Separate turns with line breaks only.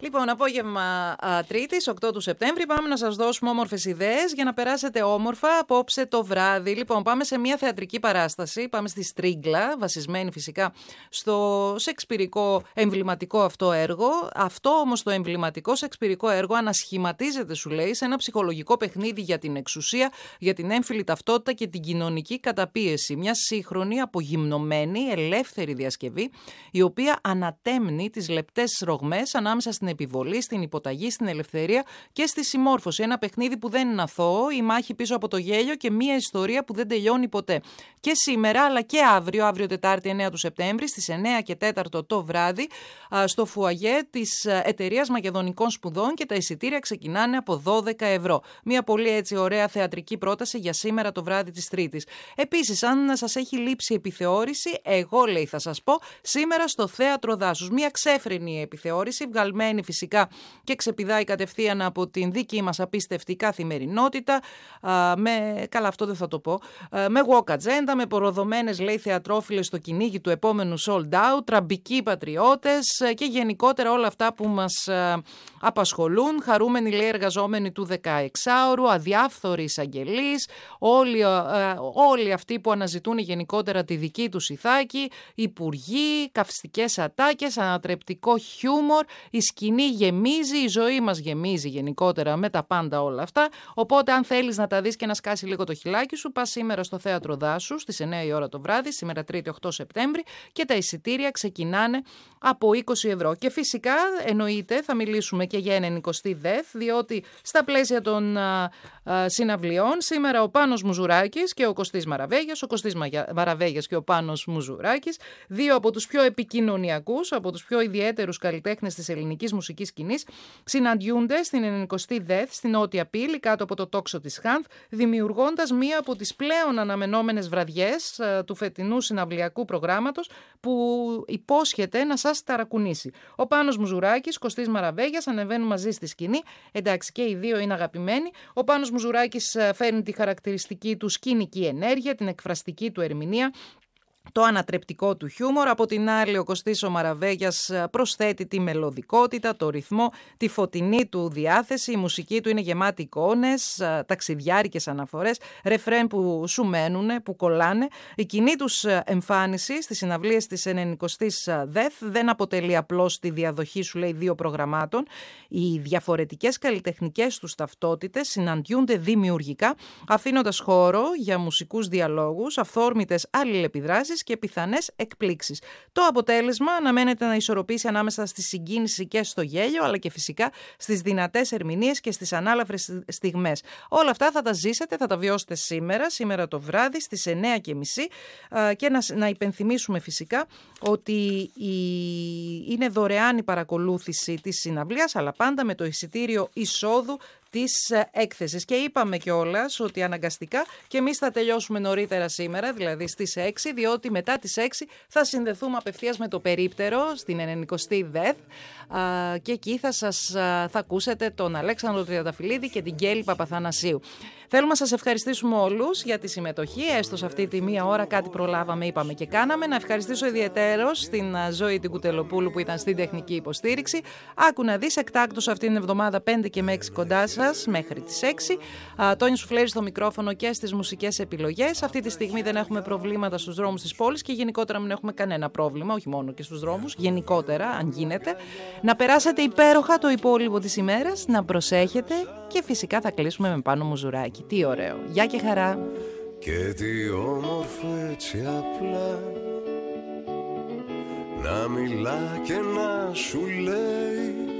Λοιπόν, απόγευμα Τρίτης, 8 του Σεπτέμβρη, πάμε να σας δώσουμε όμορφες ιδέες για να περάσετε όμορφα απόψε το βράδυ. Λοιπόν, πάμε σε μια θεατρική παράσταση, πάμε στη Στρίγκλα, βασισμένη φυσικά στο σεξπυρικό εμβληματικό αυτό έργο. Αυτό όμως το εμβληματικό σεξπυρικό έργο ανασχηματίζεται, σου λέει, σε ένα ψυχολογικό παιχνίδι για την εξουσία, για την έμφυλη ταυτότητα και την κοινωνική καταπίεση. Μια σύγχρονη, απογυμνωμένη, ελεύθερη διασκευή, η οποία ανατέμνει τις λεπτές ρογμές ανάμεσα στην επιβολή, στην υποταγή, στην ελευθερία και στη συμμόρφωση. Ένα παιχνίδι που δεν είναι αθώο, η μάχη πίσω από το γέλιο και μια ιστορία που δεν τελειώνει ποτέ. Και σήμερα, αλλά και αύριο Τετάρτη 9 του Σεπτέμβρη, στις 9 και 4 το βράδυ, στο φουαγέ της Εταιρείας Μακεδονικών Σπουδών, και τα εισιτήρια ξεκινάνε από 12 ευρώ. Μια πολύ έτσι ωραία θεατρική πρόταση για σήμερα το βράδυ της Τρίτης. Επίσης, αν σας έχει λείψει επιθεώρηση, εγώ λέει θα σας πω, σήμερα στο Θέατρο Δάσους. Μια ξέφρενη επιθεώρηση, βγαλμένη φυσικά και ξεπηδάει κατευθείαν από την δική μας απίστευτη καθημερινότητα, καλά αυτό δεν θα το πω, με walk agenda, με προδομένες λέει θεατρόφιλες στο κυνήγι του επόμενου sold out, τραμπικοί πατριώτες και γενικότερα όλα αυτά που μας απασχολούν, χαρούμενοι λέει εργαζόμενοι του 16ωρου, αδιάφθοροι εισαγγελείς, όλοι αυτοί που αναζητούν γενικότερα τη δική τους ηθάκη, υπουργοί, καυστικές ατάκες, ανατρεπτικό χιούμορ, η σκηνή γεμίζει, η ζωή μας γεμίζει γενικότερα με τα πάντα όλα αυτά. Οπότε αν θέλεις να τα δεις και να σκάσει λίγο το χιλάκι σου, πας σήμερα στο Θέατρο Δάσου στις 9 η ώρα το βράδυ, σήμερα Τρίτη 8 Σεπτέμβρη, και τα εισιτήρια ξεκινάνε από 20 ευρώ. Και φυσικά εννοείται θα μιλήσουμε και για 90η ΔΕΘ, διότι στα πλαίσια των συναυλιών σήμερα ο Πάνος Μουζουράκης και ο Κωστής Μαραβέγιας, ο Κωστής Μαραβέγιας και ο Πάνος Μουζουράκης, δύο από τους πιο επικοινωνιακούς, από τους πιο ιδιαίτερους καλλιτέχνες της ελληνικής μουσικής σκηνής, συναντιούνται στην 90η ΔΕΘ, στην Νότια Πύλη, κάτω από το τόξο της Χάνθ, δημιουργώντας μία από τις πλέον αναμενόμενες βραδιές του φετινού συναυλιακού προγράμματος που υπόσχεται να σας ταρακουνήσει. Ο Πάνος Μουζουράκης, Κωστής Μαραβέγιας ανεβαίνουν μαζί στη σκηνή. Εντάξει, και οι δύο είναι αγαπημένοι. Ο Πάνος Μουζουράκης φέρνει τη χαρακτηριστική του σκηνική ενέργεια, την εκφραστική του ερμηνεία, το ανατρεπτικό του χιούμορ. Από την άλλη ο Κωστής ο Μαραβέγιας προσθέτει τη μελωδικότητα, το ρυθμό, τη φωτεινή του διάθεση. Η μουσική του είναι γεμάτη εικόνες, ταξιδιάρικες αναφορές, ρεφρέν που σου μένουνε, που κολλάνε. Η κοινή τους εμφάνιση στις συναυλίες της 90ης ΔΕΘ δεν αποτελεί απλώς τη διαδοχή, σου λέει, δύο προγραμμάτων. Οι διαφορετικές καλλιτεχνικές τους ταυτότητες συναντιούνται δημιουργικά, αφήνοντας χώρο για μουσικούς διαλόγους, αυθόρμητες αλληλεπιδράσεις και πιθανές εκπλήξεις. Το αποτέλεσμα αναμένεται να ισορροπήσει ανάμεσα στη συγκίνηση και στο γέλιο, αλλά και φυσικά στις δυνατές ερμηνείες και στις ανάλαφρες στιγμές. Όλα αυτά θα τα ζήσετε, θα τα βιώσετε σήμερα το βράδυ στις 9:30, και να υπενθυμίσουμε φυσικά ότι είναι δωρεάν η παρακολούθηση της συναυλίας, αλλά πάντα με το εισιτήριο εισόδου της έκθεσης. Και είπαμε κιόλας ότι αναγκαστικά και εμείς θα τελειώσουμε νωρίτερα σήμερα, δηλαδή στις 6, διότι μετά τις 6 θα συνδεθούμε απευθείας με το περίπτερο στην 90η ΔΕΘ, και εκεί θα ακούσετε τον Αλέξανδρο Τριανταφυλλίδη και την Κέλη Παπαθανασίου. Θέλουμε να σας ευχαριστήσουμε όλους για τη συμμετοχή, έστω σε αυτή τη μία ώρα κάτι προλάβαμε, είπαμε και κάναμε. Να ευχαριστήσω ιδιαιτέρως την Ζωή την Κουτελοπούλου που ήταν στην τεχνική υποστήριξη. Άκου να δεις εκτάκτως αυτήν την εβδομάδα 5 και με 6 κοντά σας μέχρι τις 6. Τόνι Σουφλέρη στο μικρόφωνο και στις μουσικές επιλογές. Αυτή τη στιγμή δεν έχουμε προβλήματα στους δρόμους της πόλης και γενικότερα μην έχουμε κανένα πρόβλημα, όχι μόνο και στους δρόμους, γενικότερα αν γίνεται. Να περάσετε υπέροχα το υπόλοιπο της ημέρας, να προσέχετε και φυσικά θα κλείσουμε με Πάνο Μουζουράκη. Τι ωραίο. Γεια και χαρά.
Και τι όμορφο έτσι απλά να μιλά και να σου λέει